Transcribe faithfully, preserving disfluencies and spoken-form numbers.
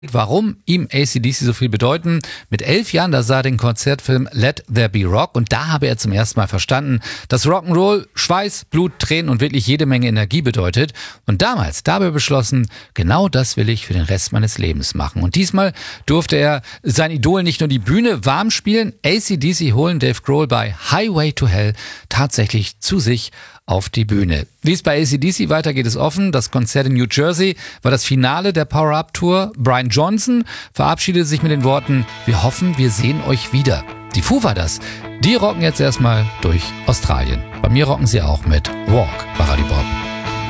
warum ihm A C D C so viel bedeuten. Mit elf Jahren, da sah er den Konzertfilm Let There Be Rock und da habe er zum ersten Mal verstanden, dass Rock'n'Roll Schweiß, Blut, Tränen und wirklich jede Menge Energie bedeutet. Und damals, da habe er beschlossen, genau das will ich für den Rest meines Lebens machen. Und diesmal durfte er sein Idol nicht nur die Bühne warm spielen, A C D C holen Dave Grohl bei Highway to Hell tatsächlich zu sich auf die Bühne. Wie es bei A C D C weitergeht, ist offen. Das Konzert in New Jersey war das Finale der Power-Up-Tour. Brian Johnson verabschiedete sich mit den Worten: Wir hoffen, wir sehen euch wieder. Die Foo Fighters, die rocken jetzt erstmal durch Australien. Bei mir rocken sie auch mit Walk bei Radio Bob.